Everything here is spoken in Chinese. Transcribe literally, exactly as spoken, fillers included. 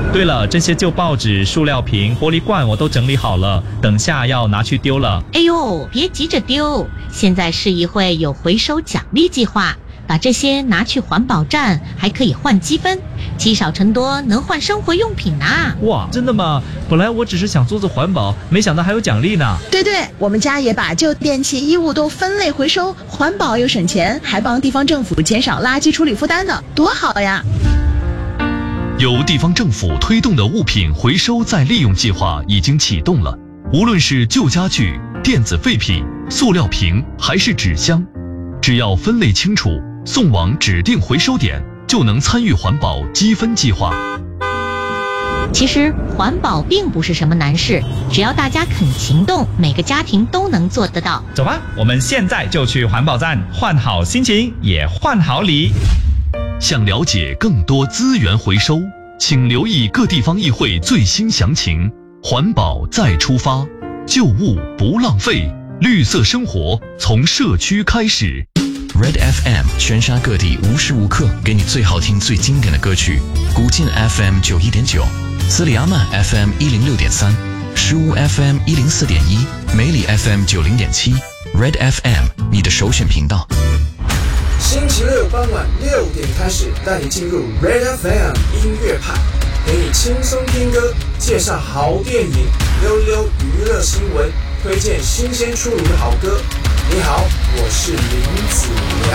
对了，这些旧报纸、塑料瓶、玻璃罐我都整理好了，等下要拿去丢了。 哎呦，别急着丢，现在市议会有回收奖励计划，把这些拿去环保站还可以换积分，积少成多，能换生活用品啊。 哇，真的吗？本来我只是想做做环保，没想到还有奖励呢。 对对，我们家也把旧电器衣物都分类回收，环保又省钱，还帮地方政府减少垃圾处理负担呢，多好呀！ 由地方政府推动的物品回收再利用计划已经启动了，无论是旧家具、电子废品、塑料瓶还是纸箱，只要分类清楚，送往指定回收点，就能参与环保积分计划。 其实环保并不是什么难事，只要大家肯行动，每个家庭都能做得到。 走吧，我们现在就去环保站，换好心情，也换好礼。 想了解更多资源回收，请留意各地方议会最新详情。环保再出发，旧物不浪费，绿色生活从社区开始。 Red F M 全沙各地无时无刻给你最好听最经典的歌曲。古晋 F M 九一点九，斯里阿曼 F M 一零六点三，石屋 F M 一零四点一，梅里 F M 九零点七。Red F M 你的首选频道。 星期六傍晚六点开始，带你进入 Red F M 音乐派，陪你轻松听歌，介绍好电影，溜溜娱乐新闻，推荐新鲜出炉的好歌。你好，我是林子良。